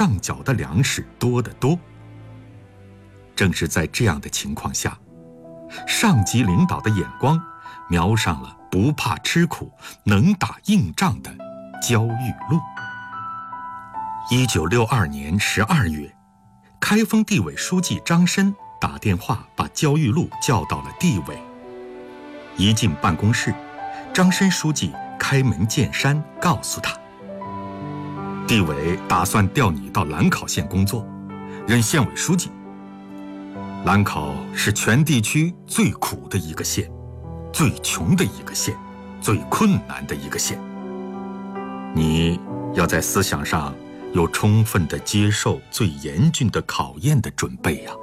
上缴的粮食多得多。正是在这样的情况下，上级领导的眼光瞄上了不怕吃苦、能打硬仗的焦裕禄。1962年12月，开封地委书记张申打电话把焦裕禄叫到了地委。一进办公室，张申书记开门见山告诉他，地委打算调你到兰考县工作，任县委书记。兰考是全地区最苦的一个县，最穷的一个县，最困难的一个县。你要在思想上有充分的接受最严峻的考验的准备呀。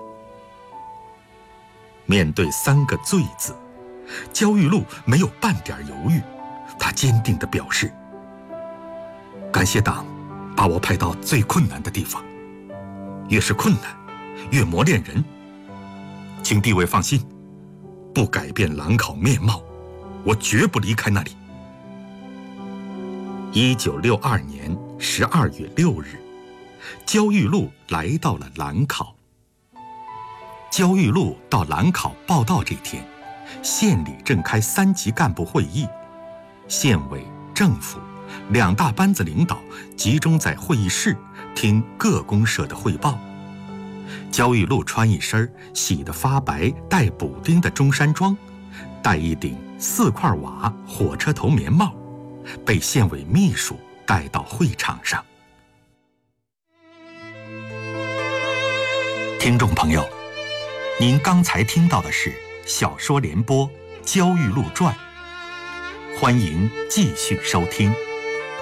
面对3个最字，焦裕禄没有半点犹豫，他坚定地表示，感谢党把我派到最困难的地方，越是困难越磨练人，请地委放心，不改变兰考面貌，我绝不离开那里。1962年12月6日，焦裕禄来到了兰考。焦裕禄到兰考报到这天，县里正开3级干部会议，县委、政府2大班子领导集中在会议室听各公社的汇报。焦裕禄穿一身洗得发白带补丁的中山装，戴一顶4块瓦火车头棉帽，被县委秘书带到会场上。听众朋友，您刚才听到的是小说联播《焦裕禄传》，欢迎继续收听。